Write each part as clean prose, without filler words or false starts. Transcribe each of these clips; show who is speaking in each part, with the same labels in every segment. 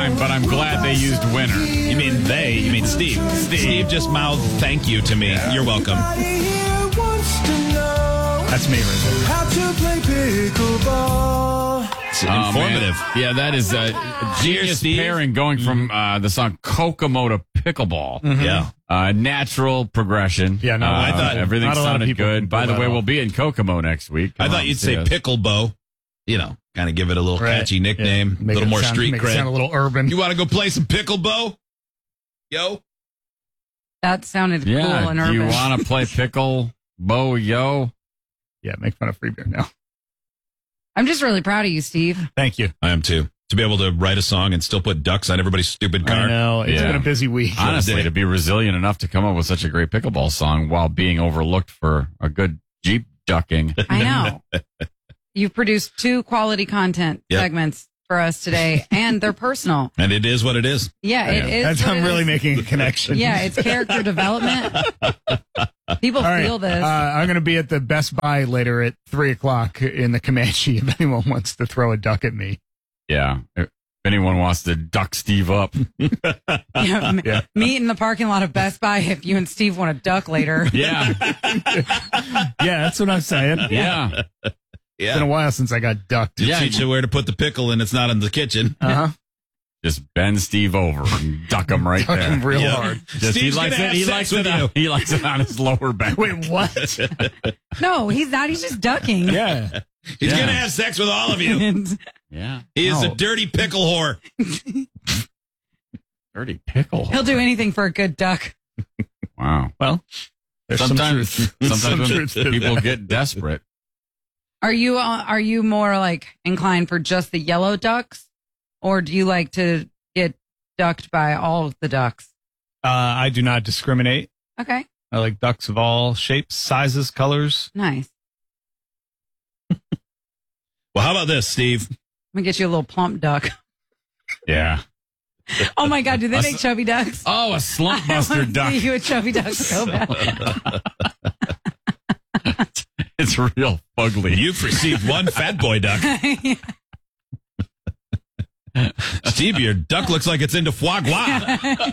Speaker 1: but I'm glad they used winner.
Speaker 2: You mean they? You mean Steve? Steve just mouthed thank you to me. You're welcome.
Speaker 3: That's me right there.
Speaker 4: How to play pickleball.
Speaker 2: It's informative.
Speaker 1: Man. Yeah, that is a genius pairing going from the song Kokomo to pickleball.
Speaker 2: Mm-hmm. Yeah.
Speaker 1: Natural progression.
Speaker 3: Yeah, no,
Speaker 2: I thought
Speaker 1: everything
Speaker 3: not a lot of
Speaker 1: sounded
Speaker 3: people
Speaker 1: good.
Speaker 3: can
Speaker 1: By the
Speaker 3: pull
Speaker 1: way,
Speaker 3: that
Speaker 1: we'll
Speaker 3: off.
Speaker 1: be in Kokomo next week.
Speaker 2: I thought you'd say picklebow. You know, kind of give it a little catchy nickname, a little more street
Speaker 3: make it sound a
Speaker 2: cred.
Speaker 3: little urban.
Speaker 2: You want to go play some picklebow? Yo?
Speaker 5: That sounded cool
Speaker 1: Yeah,
Speaker 5: and
Speaker 1: do
Speaker 5: urban.
Speaker 1: you want to play pickle, bo, yo?
Speaker 3: Yeah, make fun of free beer now.
Speaker 5: I'm just really proud of you, Steve.
Speaker 3: Thank you.
Speaker 2: I am too. To be able to write a song and still put ducks on everybody's stupid car.
Speaker 3: I know. It's
Speaker 1: Yeah.
Speaker 3: been a busy week.
Speaker 1: Honestly, to be resilient enough to come up with such a great pickleball song while being overlooked for a good Jeep ducking.
Speaker 5: I know. You've produced 2 quality content
Speaker 2: Yep.
Speaker 5: segments for us today, and they're personal.
Speaker 2: And it is what it is.
Speaker 5: Yeah, it is.
Speaker 3: That's
Speaker 5: what
Speaker 3: I'm
Speaker 5: it
Speaker 3: really
Speaker 5: is.
Speaker 3: making a connection.
Speaker 5: Yeah, it's character development. People
Speaker 3: All right.
Speaker 5: feel this.
Speaker 3: I'm going to be at the Best Buy later at 3:00 in the Comanche if anyone wants to throw a duck at me.
Speaker 1: Yeah. If anyone wants to duck Steve up.
Speaker 5: Yeah, meet in the parking lot of Best Buy if you and Steve want to duck later.
Speaker 1: Yeah.
Speaker 3: Yeah, that's what I'm saying.
Speaker 1: Yeah.
Speaker 3: It's been a while since I got ducked.
Speaker 1: Yeah.
Speaker 2: Teach you where to put the pickle and it's not in the kitchen.
Speaker 3: Uh-huh.
Speaker 1: Just bend Steve over and duck him right
Speaker 3: Duck
Speaker 1: there.
Speaker 3: him real
Speaker 2: Yeah.
Speaker 3: hard.
Speaker 1: Just,
Speaker 2: Steve's gonna have sex with you.
Speaker 1: He likes it on his lower back.
Speaker 3: Wait, what?
Speaker 5: No, he's not. He's just ducking.
Speaker 3: Yeah.
Speaker 2: He's
Speaker 1: Yeah.
Speaker 2: going to have sex with all of you.
Speaker 1: Yeah.
Speaker 2: He is a
Speaker 3: Oh.
Speaker 2: dirty pickle whore.
Speaker 1: Dirty pickle.
Speaker 5: He'll do anything for a good duck.
Speaker 1: Wow.
Speaker 3: Well, there's
Speaker 1: Sometimes,
Speaker 3: some truth. Some
Speaker 1: when
Speaker 3: truth to
Speaker 1: people
Speaker 3: that.
Speaker 1: get desperate.
Speaker 5: Are you more like inclined for just the yellow ducks, or do you like to get ducked by all of the ducks?
Speaker 3: I do not discriminate.
Speaker 5: Okay,
Speaker 3: I like ducks of all shapes, sizes, colors.
Speaker 5: nice.
Speaker 2: Well, how about this, Steve?
Speaker 5: I'm gonna get you a little plump duck.
Speaker 1: Yeah.
Speaker 5: Oh my God, do they make chubby ducks?
Speaker 1: Oh, a slump
Speaker 5: I
Speaker 1: buster
Speaker 5: wanna
Speaker 1: duck.
Speaker 5: see you a chubby duck so bad.
Speaker 1: It's real fugly.
Speaker 2: You've received one fat boy duck. Steve, your duck looks like it's into foie gras.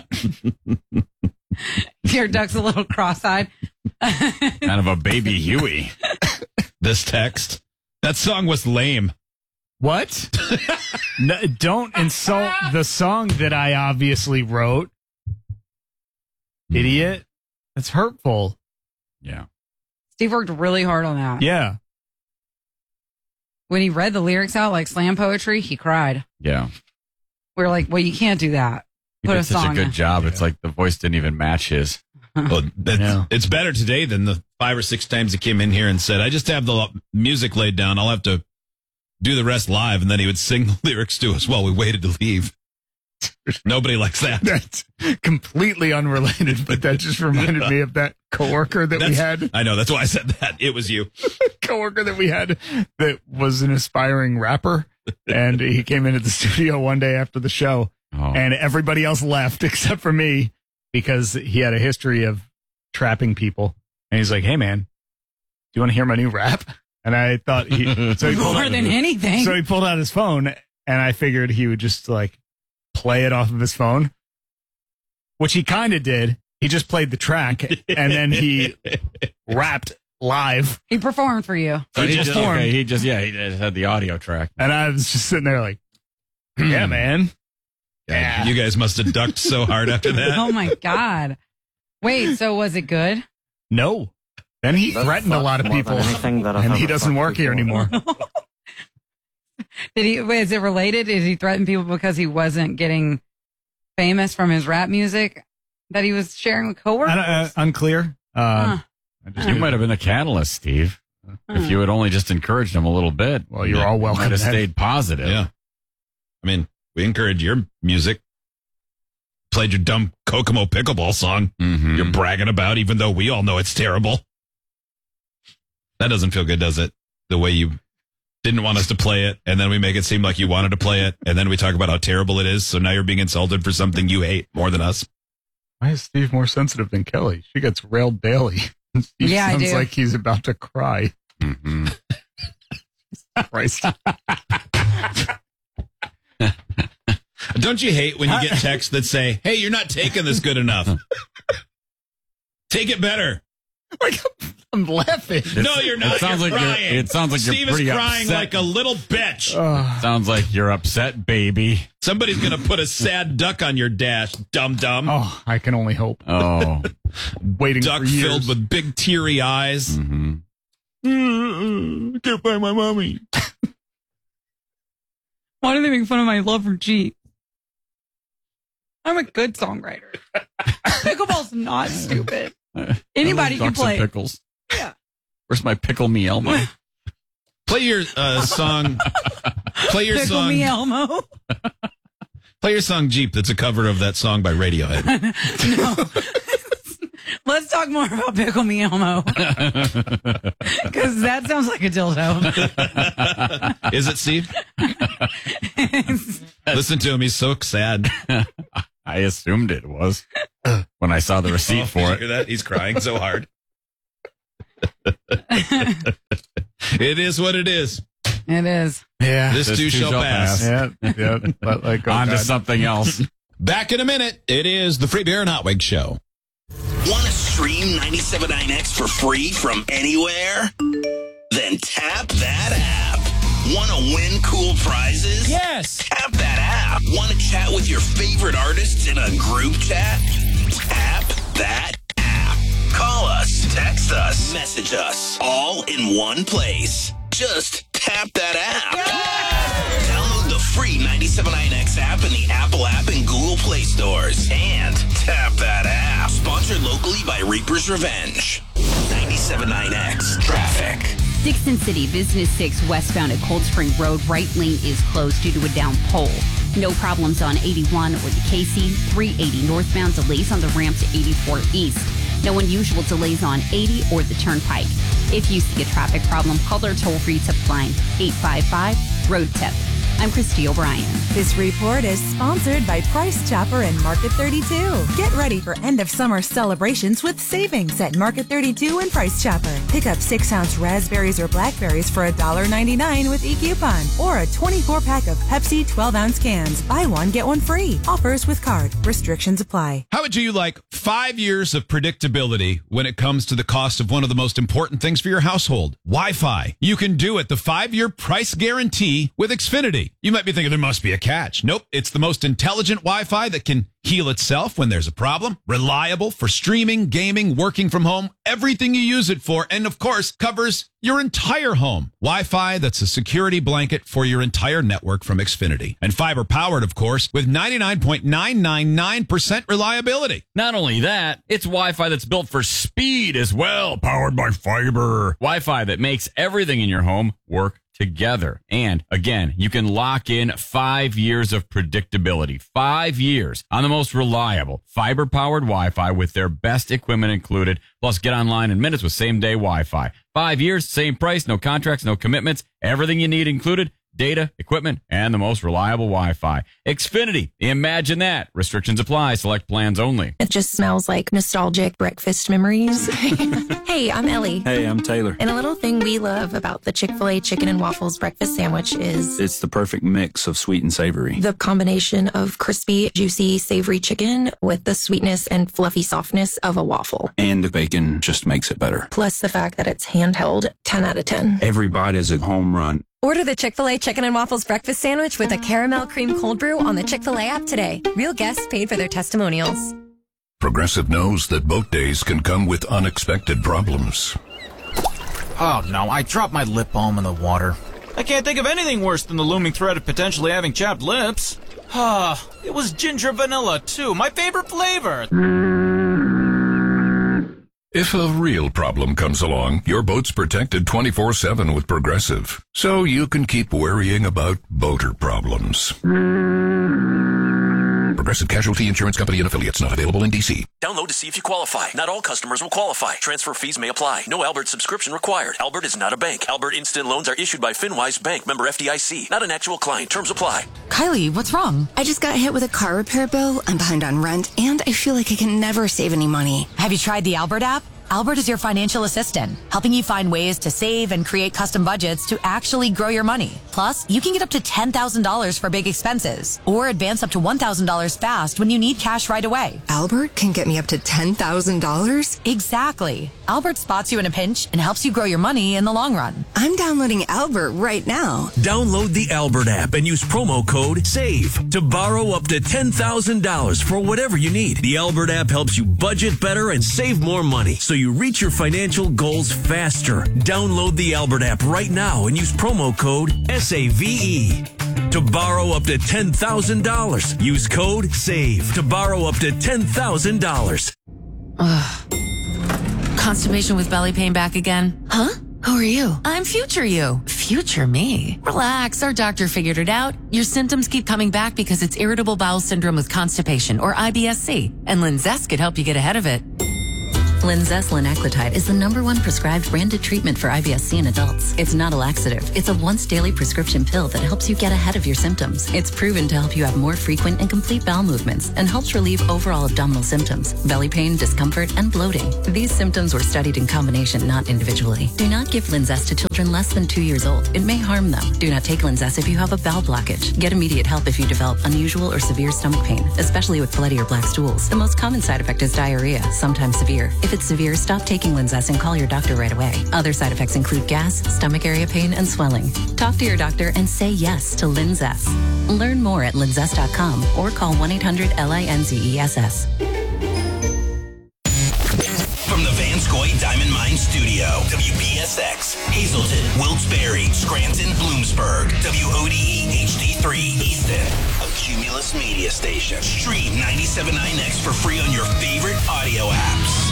Speaker 5: Your duck's a little cross-eyed.
Speaker 1: Kind of a baby Huey.
Speaker 2: This text. That song was lame.
Speaker 3: What? No, don't insult the song that I obviously wrote. Idiot. That's hurtful.
Speaker 1: Yeah.
Speaker 5: Steve worked really hard on that.
Speaker 3: Yeah.
Speaker 5: When he read the lyrics out like slam poetry, he cried.
Speaker 1: Yeah.
Speaker 5: We were like, well, you can't do that.
Speaker 1: He
Speaker 5: Put
Speaker 1: did
Speaker 5: a
Speaker 1: such a
Speaker 5: song
Speaker 1: good
Speaker 5: in.
Speaker 1: job. It's like the voice didn't even match his.
Speaker 2: Well,
Speaker 3: Yeah.
Speaker 2: it's better today than the 5 or 6 times he came in here and said, I just have the music laid down. I'll have to do the rest live. And then he would sing the lyrics to us while we waited to leave. Nobody likes that.
Speaker 3: That's completely unrelated, but that just reminded me of that coworker that we had.
Speaker 2: I know. That's why I said that. It was you.
Speaker 3: Coworker that we had that was an aspiring rapper. And he came into the studio one day after the show,
Speaker 1: Oh.
Speaker 3: and everybody else left except for me because he had a history of trapping people. And he's like, hey, man, do you want to hear my new rap? And I thought so he pulled
Speaker 5: More
Speaker 3: out,
Speaker 5: than anything.
Speaker 3: so he pulled out his phone, and I figured he would just like play it off of his phone, which he kind of did. He just played the track, and then he rapped live.
Speaker 5: He performed for you.
Speaker 1: So he just
Speaker 3: performed.
Speaker 1: he just had the audio track.
Speaker 3: And I was just sitting there like, yeah, man. Yeah.
Speaker 2: You guys must have ducked so hard after that.
Speaker 5: Oh my God. Wait, so was it good?
Speaker 3: No. Then he threatened a lot of people, and he doesn't work here anymore.
Speaker 5: Is it related? Did he threaten people because he wasn't getting famous from his rap music that he was sharing with coworkers?
Speaker 3: Unclear.
Speaker 5: Huh.
Speaker 1: You might have been a catalyst, Steve. If you had only just encouraged him a little bit.
Speaker 3: Well, you're all welcome.
Speaker 1: Might have
Speaker 3: then.
Speaker 1: stayed positive.
Speaker 2: Yeah. I mean, we encourage your music. Played your dumb Kokomo pickleball song
Speaker 1: Mm-hmm.
Speaker 2: you're bragging about, even though we all know it's terrible. That doesn't feel good, does it? The way you didn't want us to play it, and then we make it seem like you wanted to play it, and then we talk about how terrible it is, so now you're being insulted for something you hate more than us.
Speaker 3: Why is Steve more sensitive than Kelly? She gets railed daily. Steve
Speaker 5: Yeah, I
Speaker 3: sounds
Speaker 5: do.
Speaker 3: like he's about to cry.
Speaker 1: Mm-hmm.
Speaker 3: Christ.
Speaker 2: Don't you hate when you get texts that say, hey, you're not taking this good enough? Take it better.
Speaker 3: Like, I'm laughing.
Speaker 2: No, you're not.
Speaker 1: It sounds
Speaker 2: you're
Speaker 1: like
Speaker 2: crying.
Speaker 1: it sounds like
Speaker 2: Steve
Speaker 1: you're pretty
Speaker 2: is crying
Speaker 1: upset.
Speaker 2: like a little bitch.
Speaker 1: Sounds like you're upset, baby.
Speaker 2: Somebody's going to put a sad duck on your dash, dum-dum.
Speaker 3: Oh, I can only hope.
Speaker 1: Oh,
Speaker 3: Waiting
Speaker 2: Duck
Speaker 3: for years.
Speaker 2: filled with big teary eyes.
Speaker 3: I can't find my mommy.
Speaker 5: Why do they make fun of my love for Jeep? I'm a good songwriter. Pickleball's not stupid. Anybody
Speaker 1: I
Speaker 5: can
Speaker 1: love ducks
Speaker 5: play.
Speaker 1: and pickles.
Speaker 5: Yeah.
Speaker 1: Where's my pickle me Elmo?
Speaker 2: Play your song. Play your
Speaker 5: Pickle
Speaker 2: song.
Speaker 5: me Elmo.
Speaker 2: Play your song Jeep. That's a cover of that song by Radiohead.
Speaker 5: No. Let's talk more about Pickle Me Elmo. Because that sounds like a dildo.
Speaker 2: Is it, Steve? Listen to him. He's so sad.
Speaker 1: I assumed it was when I saw the receipt for
Speaker 2: Hear
Speaker 1: it.
Speaker 2: that? He's crying so hard. It is what it is.
Speaker 5: It is.
Speaker 3: Yeah.
Speaker 2: This too shall pass.
Speaker 3: Yeah. But like, oh,
Speaker 1: On to
Speaker 3: God.
Speaker 1: something else.
Speaker 2: Back in a minute. It is the Free Beer and Hot Wig Show.
Speaker 6: Want to stream 97.9X for free from anywhere? Then tap that app. Want to win cool prizes?
Speaker 2: Yes.
Speaker 6: Tap that app. Want to chat with your favorite artists in a group chat? Tap that app. Call us, text us, message us, all in one place. Just tap that app. Download the free 97.9X app in the Apple app and Google Play stores. And tap that app. Sponsored locally by Reaper's Revenge. 97.9X Traffic.
Speaker 7: Dixon City Business 6 westbound at Cold Spring Road, right lane is closed due to a down pole. No problems on 81 or the Casey. 380 northbound, delays on the ramp to 84 east. No unusual delays on 80 or the Turnpike. If you see a traffic problem, call their toll-free tip line 855-ROAD-TIP. I'm Christy O'Brien.
Speaker 8: This report is sponsored by Price Chopper and Market 32. Get ready for end of summer celebrations with savings at Market 32 and Price Chopper. Pick up 6-ounce raspberries or blackberries for $1.99 with e-coupon, or a 24-pack of Pepsi 12-ounce cans. Buy one, get one free. Offers with card. Restrictions apply.
Speaker 2: How would you like 5 years of predictability when it comes to the cost of one of the most important things for your household? Wi-Fi. You can do it. The 5-year price guarantee with Xfinity. You might be thinking there must be a catch. Nope. It's the most intelligent Wi-Fi that can heal itself when there's a problem. Reliable for streaming, gaming, working from home, everything you use it for. And of course, covers your entire home. Wi-Fi that's a security blanket for your entire network from Xfinity. And fiber powered, of course, with 99.999% reliability.
Speaker 1: Not only that, it's Wi-Fi that's built for speed as well, powered by fiber. Wi-Fi that makes everything in your home work together. And again, you can lock in 5 years of predictability. 5 years on the most reliable fiber-powered Wi-Fi with their best equipment included. Plus, get online in minutes with same-day Wi-Fi. 5 years, same price, no contracts, no commitments. Everything you need included. Data, equipment, and the most reliable Wi-Fi. Xfinity. Imagine that. Restrictions apply. Select plans only.
Speaker 9: It just smells like nostalgic breakfast memories. Hey, I'm Ellie.
Speaker 10: Hey, I'm Taylor.
Speaker 9: And a little thing we love about the Chick-fil-A chicken and waffles breakfast sandwich is
Speaker 10: It's the perfect mix of sweet and savory.
Speaker 9: the combination of crispy, juicy, savory chicken with the sweetness and fluffy softness of a waffle.
Speaker 10: And the bacon just makes it better.
Speaker 9: Plus the fact that it's handheld, 10 out of 10.
Speaker 10: Every bite is a home run.
Speaker 11: Order the Chick-fil-A Chicken and Waffles Breakfast Sandwich with a caramel cream cold brew on the Chick-fil-A app today. Real guests paid for their testimonials.
Speaker 12: Progressive knows that boat days can come with unexpected problems.
Speaker 13: Oh no, I dropped my lip balm in the water. I can't think of anything worse than the looming threat of potentially having chapped lips. Ah, it was ginger vanilla too, my favorite flavor.
Speaker 12: If a real problem comes along, your boat's protected 24/7 with Progressive, so you can keep worrying about boater problems. Progressive Casualty Insurance Company and affiliates, not available in D.C.
Speaker 14: Download to see if you qualify. Not all customers will qualify. Transfer fees may apply. No Albert subscription required. Albert is not a bank. Albert Instant Loans are issued by FinWise Bank, member FDIC. Not an actual client. Terms apply.
Speaker 15: Kylie, what's wrong? I just got hit with a car repair bill. I'm behind on rent, and I feel like I can never save any money.
Speaker 11: Have you tried the Albert app?
Speaker 15: Albert is your financial assistant, helping you find ways to save and create custom budgets to actually grow your money. Plus, you can get up to $10,000 for big expenses or advance up to $1,000 fast when you need cash right away.
Speaker 16: Albert can get me up to $10,000?
Speaker 15: Exactly. Albert spots you in a pinch and helps you grow your money in the long run.
Speaker 16: I'm downloading Albert right now.
Speaker 17: Download the Albert app and use promo code SAVE to borrow up to $10,000 for whatever you need. The Albert app helps you budget better and save more money so you reach your financial goals faster. Download the Albert app right now and use promo code SAVE to borrow up to $10,000. Use code SAVE to borrow up to $10,000.
Speaker 15: Constipation with belly pain back again?
Speaker 11: Huh? Who are you?
Speaker 15: I'm future you. Future me. Relax, our doctor figured it out. Your symptoms keep coming back because it's irritable bowel syndrome with constipation, or IBS-C, and Linzess could help you get ahead of it.
Speaker 18: Linzess linaclotide is the #1 prescribed branded treatment for IBS-C in adults. It's not a laxative. It's a once-daily prescription pill that helps you get ahead of your symptoms. It's proven to help you have more frequent and complete bowel movements and helps relieve overall abdominal symptoms, belly pain, discomfort, and bloating. These symptoms were studied in combination, not individually. Do not give Linzess to children less than 2 years old. It may harm them. Do not take Linzess if you have a bowel blockage. Get immediate help if you develop unusual or severe stomach pain, especially with bloody or black stools. The most common side effect is diarrhea, sometimes severe. If it's severe, stop taking Linzess and call your doctor right away. Other side effects include gas, stomach area pain, and swelling. Talk to your doctor and say yes to Linzess. Learn more at linzess.com or call 1-800-LINZESS.
Speaker 6: From the Vanscoy Diamond Mine Studio, WPSX, Hazleton, Wilkes-Barre, Scranton, Bloomsburg, WODE HD3, Easton, a Cumulus media station. Stream 97.9X for free on your favorite audio apps.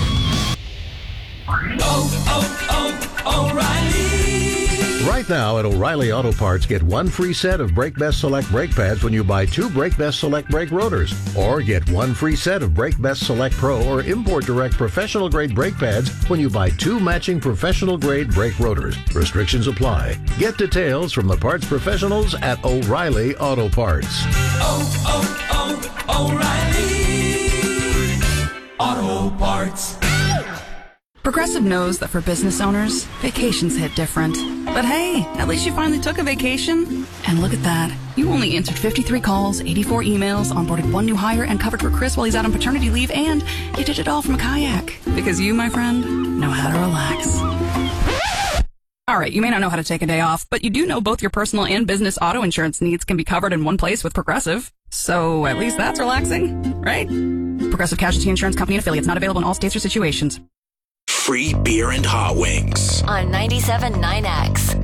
Speaker 19: O'Reilly. Right now at O'Reilly Auto Parts, get one free set of Brake Best Select brake pads when you buy 2 Brake Best Select brake rotors. Or get one free set of Brake Best Select Pro or Import Direct professional grade brake pads when you buy 2 matching professional grade brake rotors. Restrictions apply. Get details from the parts professionals at O'Reilly Auto Parts.
Speaker 4: O'Reilly Auto Parts.
Speaker 20: Progressive knows that for business owners, vacations hit different. But hey, at least you finally took a vacation. And look at that. You only answered 53 calls, 84 emails, onboarded 1 new hire, and covered for Chris while he's out on paternity leave, and you did it all from a kayak. Because you, my friend, know how to relax. All right, you may not know how to take a day off, but you do know both your personal and business auto insurance needs can be covered in one place with Progressive. So at least that's relaxing, right? Progressive Casualty Insurance Company and affiliates, not available in all states or situations.
Speaker 6: Free beer and hot wings
Speaker 11: on 97.9X.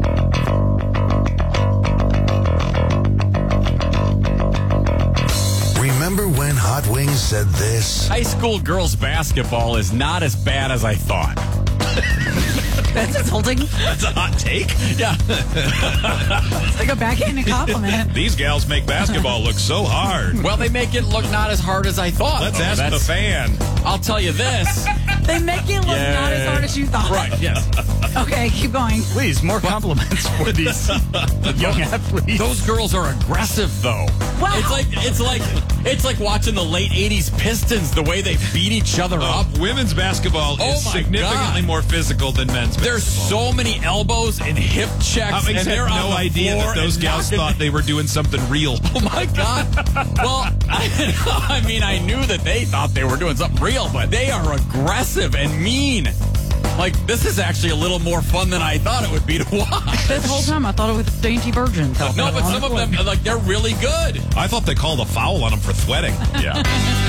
Speaker 21: Remember when Hot Wings said this?
Speaker 1: High school girls basketball is not as bad as I thought.
Speaker 5: That's insulting.
Speaker 2: That's a hot take.
Speaker 1: Yeah.
Speaker 5: It's like a backhanded compliment.
Speaker 2: These gals make basketball look so hard.
Speaker 1: Well, they make it look not as hard as I thought.
Speaker 2: Let's ask the fan.
Speaker 1: I'll tell you this.
Speaker 5: They make it look not as hard as you thought.
Speaker 1: Right, yes.
Speaker 5: Okay, keep going.
Speaker 3: Please, more compliments for these young athletes.
Speaker 1: Those girls are aggressive, though.
Speaker 5: Wow.
Speaker 1: It's like watching the late 80s Pistons, the way they beat each other up.
Speaker 2: Women's basketball is significantly more physical than men's basketball.
Speaker 1: There's so many elbows and hip checks.
Speaker 2: And
Speaker 1: they're
Speaker 2: no
Speaker 1: on the
Speaker 2: idea
Speaker 1: floor
Speaker 2: that those gals thought they were doing something real.
Speaker 1: Oh, my God. Well, I mean, I knew that they thought they were doing something real, but they are aggressive and mean. Like, this is actually a little more fun than I thought it would be to watch.
Speaker 5: This whole time, I thought it was Dainty Virgin.
Speaker 1: No, but some of them, like, they're really good.
Speaker 2: I thought they called a foul on them for sweating.
Speaker 1: Yeah.